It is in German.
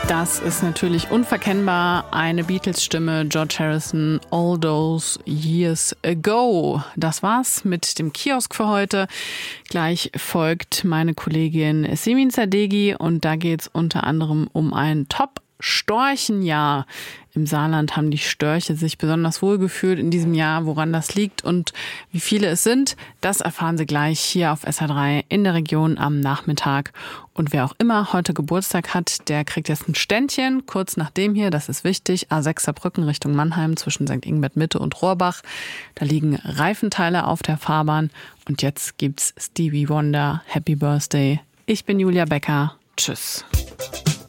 Das ist natürlich unverkennbar eine Beatles-Stimme, George Harrison, All Those Years Ago. Das war's mit dem Kiosk für heute. Gleich folgt meine Kollegin Semin Sadeghi und da geht's unter anderem um ein Top-Storchenjahr. Im Saarland haben die Störche sich besonders wohl gefühlt in diesem Jahr. Woran das liegt und wie viele es sind, das erfahren Sie gleich hier auf SR3 in der Region am Nachmittag. Und wer auch immer heute Geburtstag hat, der kriegt jetzt ein Ständchen. Kurz nach dem hier, das ist wichtig, A6 Saarbrücken Richtung Mannheim zwischen St. Ingbert Mitte und Rohrbach. Da liegen Reifenteile auf der Fahrbahn. Und jetzt gibt's Stevie Wonder, Happy Birthday. Ich bin Julia Becker. Tschüss.